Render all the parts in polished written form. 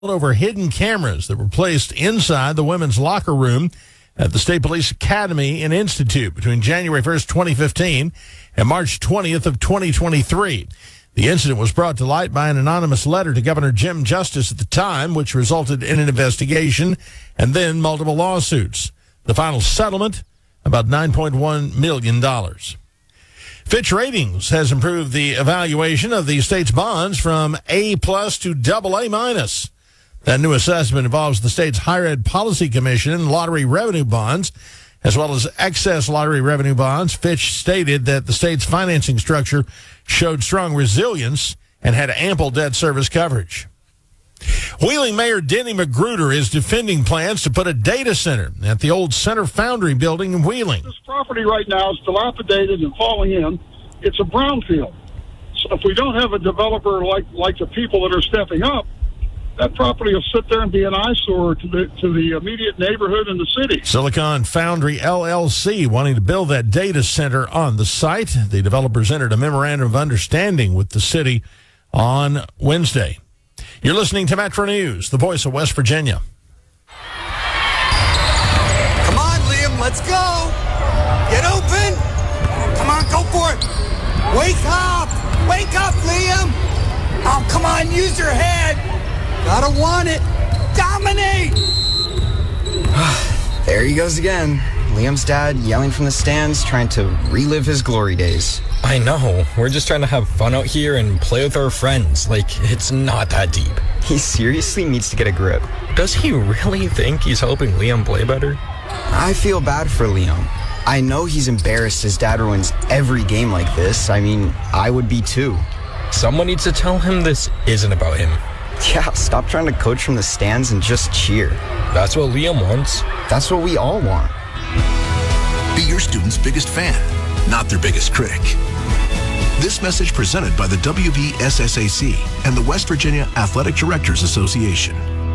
over hidden cameras that were placed inside the women's locker room at the State Police Academy and Institute between January 1st, 2015 and March 20th of 2023. The incident was brought to light by an anonymous letter to Governor Jim Justice at the time, which resulted in an investigation and then multiple lawsuits. The final settlement, about $9.1 million. Fitch Ratings has improved the evaluation of the state's bonds from A+ to AA-. That new assessment involves the state's Higher Ed Policy Commission and lottery revenue bonds, as well as excess lottery revenue bonds. Fitch stated that the state's financing structure showed strong resilience and had ample debt service coverage. Wheeling Mayor Denny Magruder is defending plans to put a data center at the old Center Foundry building in Wheeling. This property right now is dilapidated and falling in. It's a brownfield. So if we don't have a developer like the people that are stepping up, that property will sit there and be an eyesore to the immediate neighborhood and the city. Silicon Foundry LLC wanting to build that data center on the site. The developers entered a memorandum of understanding with the city on Wednesday. You're listening to Metro News, the voice of West Virginia. Come on, Liam, let's go. Get open. Come on, go for it. Wake up. Wake up, Liam. Oh, come on, use your head. Gotta want it. Dominate. There he goes again. Liam's dad yelling from the stands, trying to relive his glory days. I know. We're just trying to have fun out here and play with our friends. Like, it's not that deep. He seriously needs to get a grip. Does he really think he's helping Liam play better? I feel bad for Liam. I know he's embarrassed his dad ruins every game like this. I mean, I would be too. Someone needs to tell him this isn't about him. Yeah, stop trying to coach from the stands and just cheer. That's what Liam wants. That's what we all want. Be your student's biggest fan, not their biggest critic. This message presented by the WVSSAC and the West Virginia Athletic Directors Association.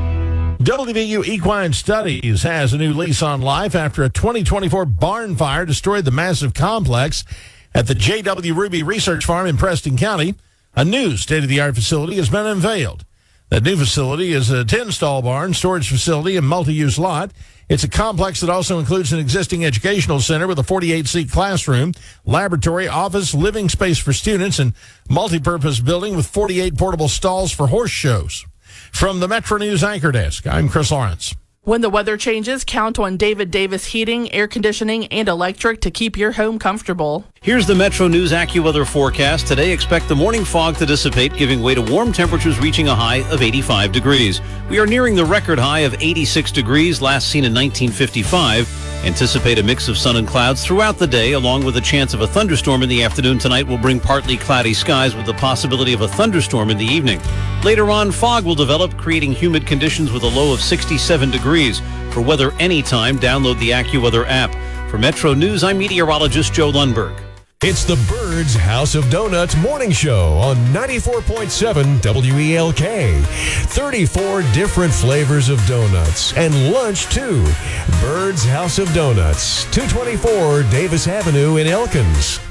WVU Equine Studies has a new lease on life after a 2024 barn fire destroyed the massive complex at the J.W. Ruby Research Farm in Preston County. A new state-of-the-art facility has been unveiled. That new facility is a 10-stall barn, storage facility, and multi-use lot. It's a complex that also includes an existing educational center with a 48-seat classroom, laboratory, office, living space for students, and multi-purpose building with 48 portable stalls for horse shows. From the Metro News Anchor Desk, I'm Chris Lawrence. When the weather changes, count on David Davis Heating, Air Conditioning, and Electric to keep your home comfortable. Here's the Metro News AccuWeather forecast. Today, expect the morning fog to dissipate, giving way to warm temperatures reaching a high of 85 degrees. We are nearing the record high of 86 degrees, last seen in 1955. Anticipate a mix of sun and clouds throughout the day, along with a chance of a thunderstorm in the afternoon. Tonight will bring partly cloudy skies with the possibility of a thunderstorm in the evening. Later on, fog will develop, creating humid conditions with a low of 67 degrees. For weather anytime, download the AccuWeather app. For Metro News, I'm meteorologist Joe Lundberg. It's the Bird's House of Donuts morning show on 94.7 WELK. 34 different flavors of donuts and lunch too. Bird's House of Donuts, 224 Davis Avenue in Elkins.